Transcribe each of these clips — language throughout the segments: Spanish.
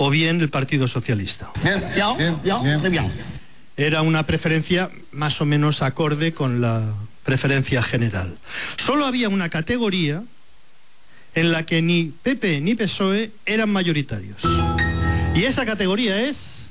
o bien el Partido Socialista. Bien. Era una preferencia más o menos acorde con la preferencia general. Solo había una categoría en la que ni PP ni PSOE eran mayoritarios. Y esa categoría es...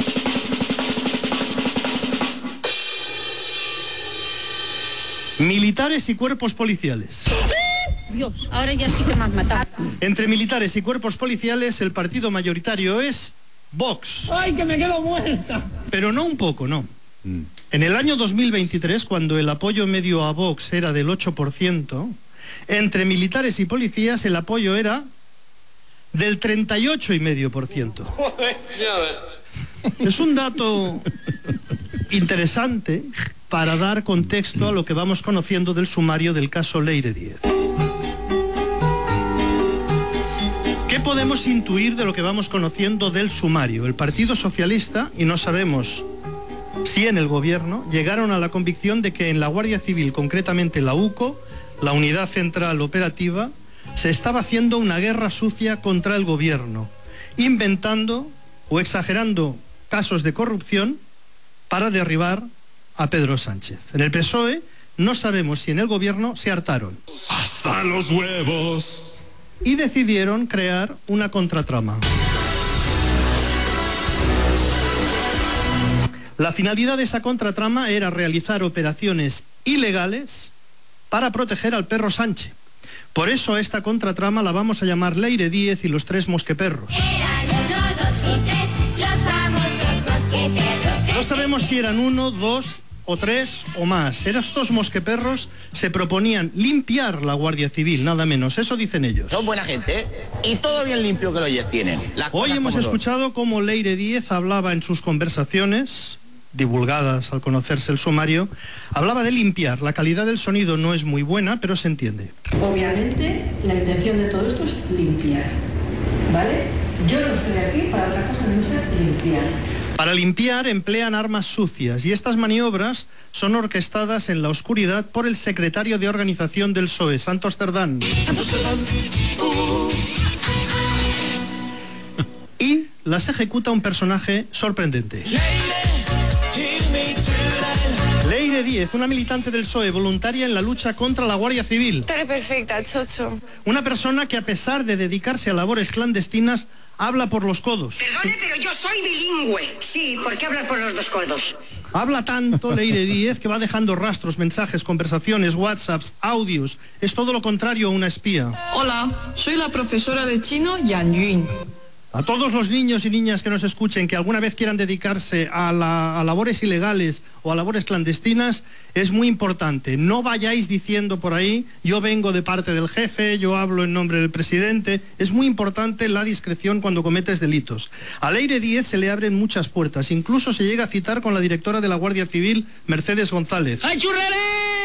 militares y cuerpos policiales. Dios, ahora ya sí que me has matado. Entre militares y cuerpos policiales, el partido mayoritario es Vox. ¡Ay, que me quedo muerta! Pero no un poco, no. En el año 2023, cuando el apoyo medio a Vox era del 8%, entre militares y policías el apoyo era del 38,5%. Es un dato interesante para dar contexto a lo que vamos conociendo del sumario del caso Leire Díez. ¿Qué podemos intuir de lo que vamos conociendo del sumario? El Partido Socialista, y no sabemos si en el gobierno, llegaron a la convicción de que en la Guardia Civil, concretamente la UCO, la Unidad Central Operativa, se estaba haciendo una guerra sucia contra el gobierno, inventando o exagerando casos de corrupción para derribar a Pedro Sánchez. En el PSOE no sabemos si en el gobierno se hartaron. ¡Hasta los huevos! Y decidieron crear una contratrama. La finalidad de esa contratrama era realizar operaciones ilegales para proteger al perro Sánchez. Por eso a esta contratrama la vamos a llamar Leire Díez y los tres mosqueperros. Eran 1, 2 y 3, los famosos mosqueperros. No sabemos si eran 1, 2 o 3 o más. Estos mosqueperros se proponían limpiar la Guardia Civil, nada menos. Eso dicen ellos. Son buena gente, ¿eh? Y todo bien limpio que lo tienen. Hoy hemos escuchado cómo Leire Díez hablaba en sus conversaciones, divulgadas al conocerse el sumario, hablaba de limpiar. La calidad del sonido no es muy buena, pero se entiende. Obviamente, la intención de todo esto es limpiar, ¿vale? Yo no estoy aquí para otra cosa que no sea limpiar. Para limpiar emplean armas sucias y estas maniobras son orquestadas en la oscuridad por el secretario de organización del PSOE, Santos Cerdán. Y las ejecuta un personaje sorprendente. Leire Díez, una militante del PSOE voluntaria en la lucha contra la Guardia Civil. Tú eres perfecta, chocho. Una persona que a pesar de dedicarse a labores clandestinas, habla por los codos. Perdone, pero yo soy bilingüe. Sí, ¿por qué hablar por los dos codos? Habla tanto Leire Díez que va dejando rastros, mensajes, conversaciones, WhatsApps, audios. Es todo lo contrario a una espía. Hola, soy la profesora de chino Yan Yun. A todos los niños y niñas que nos escuchen, que alguna vez quieran dedicarse a labores ilegales o a labores clandestinas, es muy importante. No vayáis diciendo por ahí, yo vengo de parte del jefe, yo hablo en nombre del presidente. Es muy importante la discreción cuando cometes delitos. A Leire Díez se le abren muchas puertas. Incluso se llega a citar con la directora de la Guardia Civil, Mercedes González. ¡Ay, churrere!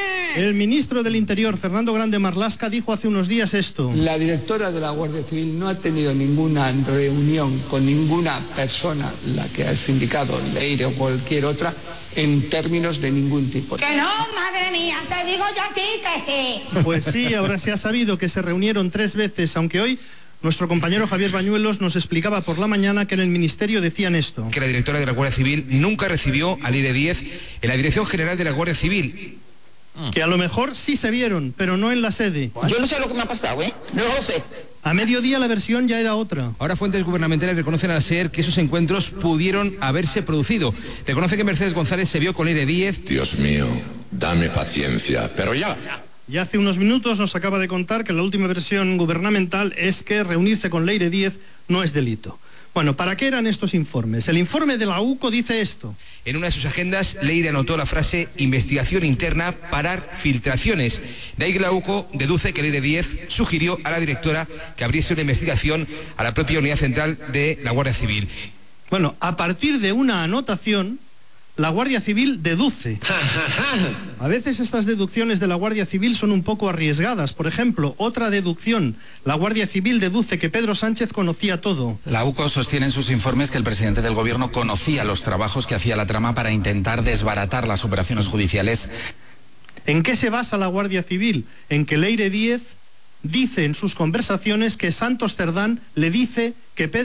El ministro del Interior, Fernando Grande Marlaska, dijo hace unos días esto. La directora de la Guardia Civil no ha tenido ninguna reunión con ninguna persona, la que ha indicado, Leire o cualquier otra, en términos de ningún tipo. Que no, madre mía, te digo yo a ti que sí. Pues sí, ahora se ha sabido que se reunieron 3 veces, aunque hoy nuestro compañero Javier Bañuelos nos explicaba por la mañana que en el ministerio decían esto. Que la directora de la Guardia Civil nunca recibió a Leire Díez en la Dirección General de la Guardia Civil. Que a lo mejor sí se vieron, pero no en la sede. Yo no sé lo que me ha pasado, ¿eh? No lo sé. A mediodía la versión ya era otra. Ahora fuentes gubernamentales reconocen al SER que esos encuentros pudieron haberse producido. Reconoce que Mercedes González se vio con Leire Díez. Dios mío, dame paciencia, pero ya. Y hace unos minutos nos acaba de contar que la última versión gubernamental es que reunirse con Leire Díez no es delito. Bueno, ¿para qué eran estos informes? El informe de la UCO dice esto. En una de sus agendas, Leire anotó la frase investigación interna, parar filtraciones. De ahí que la UCO deduce que Leire Díez sugirió a la directora que abriese una investigación a la propia Unidad Central de la Guardia Civil. Bueno, a partir de una anotación, la Guardia Civil deduce. A veces estas deducciones de la Guardia Civil son un poco arriesgadas. Por ejemplo, otra deducción. La Guardia Civil deduce que Pedro Sánchez conocía todo. La UCO sostiene en sus informes que el presidente del gobierno conocía los trabajos que hacía la trama para intentar desbaratar las operaciones judiciales. ¿En qué se basa la Guardia Civil? En que Leire Díez dice en sus conversaciones que Santos Cerdán le dice que Pedro